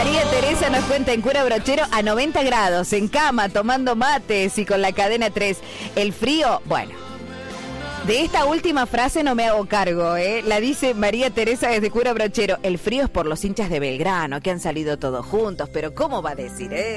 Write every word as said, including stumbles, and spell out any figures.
María Teresa nos cuenta en Cura Brochero a noventa grados, en cama, tomando mates y con la cadena tres. El frío, bueno. De esta última frase no me hago cargo, ¿eh? La dice María Teresa desde Cura Brochero. El frío es por los hinchas de Belgrano, que han salido todos juntos, pero ¿cómo va a decir, eh?